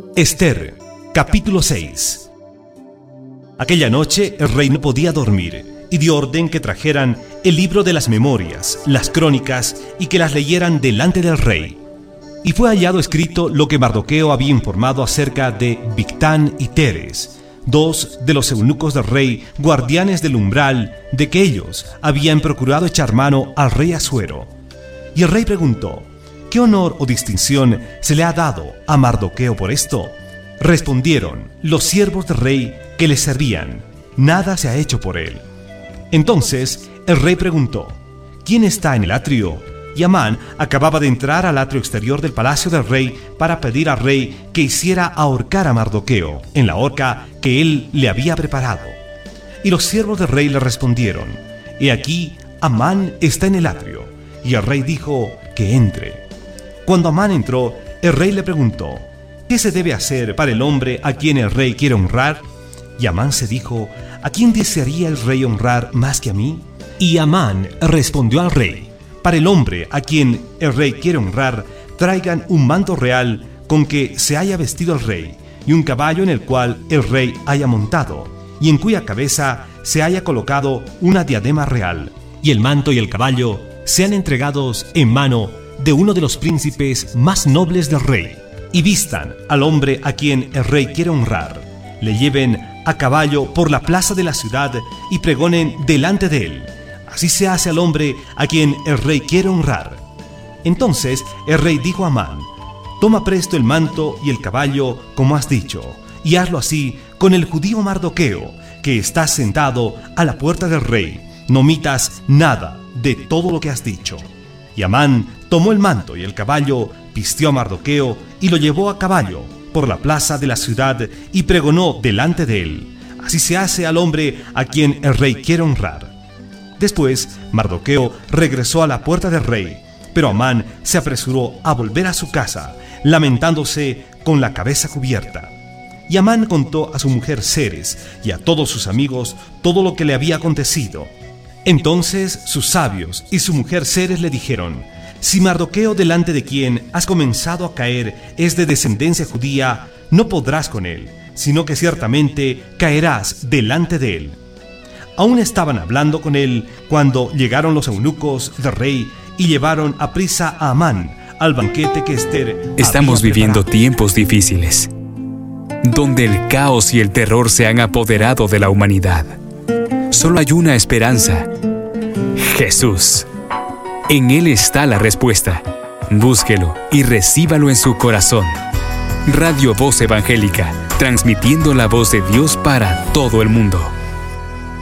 Esther, capítulo 6. Aquella noche el rey no podía dormir y dio orden que trajeran el libro de las memorias, las crónicas y que las leyeran delante del rey. Y fue hallado escrito lo que Mardoqueo había informado acerca de Bigtán y Teres, dos de los eunucos del rey, guardianes del umbral, de que ellos habían procurado echar mano al rey Asuero. Y el rey preguntó: ¿qué honor o distinción se le ha dado a Mardoqueo por esto? Respondieron los siervos del rey que le servían: nada se ha hecho por él. Entonces el rey preguntó: ¿quién está en el atrio? Y Amán acababa de entrar al atrio exterior del palacio del rey para pedir al rey que hiciera ahorcar a Mardoqueo en la horca que él le había preparado. Y los siervos del rey le respondieron: he aquí, Amán está en el atrio. Y el rey dijo que entre. Cuando Amán entró, el rey le preguntó: ¿qué se debe hacer para el hombre a quien el rey quiere honrar? Y Amán se dijo: ¿a quién desearía el rey honrar más que a mí? Y Amán respondió al rey: para el hombre a quien el rey quiere honrar, traigan un manto real con que se haya vestido el rey, y un caballo en el cual el rey haya montado, y en cuya cabeza se haya colocado una diadema real, y el manto y el caballo sean entregados en mano de uno de los príncipes más nobles del rey, y vistan al hombre a quien el rey quiere honrar, le lleven a caballo por la plaza de la ciudad y pregonen delante de él: así se hace al hombre a quien el rey quiere honrar. Entonces el rey dijo a Amán: toma presto el manto y el caballo como has dicho, y hazlo así con el judío Mardoqueo, que está sentado a la puerta del rey. No omitas nada de todo lo que has dicho. Y Amán tomó el manto y el caballo, vistió a Mardoqueo y lo llevó a caballo por la plaza de la ciudad y pregonó delante de él: así se hace al hombre a quien el rey quiere honrar. Después Mardoqueo regresó a la puerta del rey, pero Amán se apresuró a volver a su casa, lamentándose con la cabeza cubierta. Y Amán contó a su mujer Zeres y a todos sus amigos todo lo que le había acontecido. Entonces sus sabios y su mujer Zeres le dijeron: si Mardoqueo delante de quien has comenzado a caer es de descendencia judía, no podrás con él, sino que ciertamente caerás delante de él. Aún estaban hablando con él cuando llegaron los eunucos del rey y llevaron a prisa a Amán al banquete que Esther Estamos había viviendo preparado. tiempos difíciles, donde el caos y el terror se han apoderado de la humanidad. Solo hay una esperanza: Jesús. En Él está la respuesta. Búsquelo y recíbalo en su corazón. Radio Voz Evangélica, transmitiendo la voz de Dios para todo el mundo.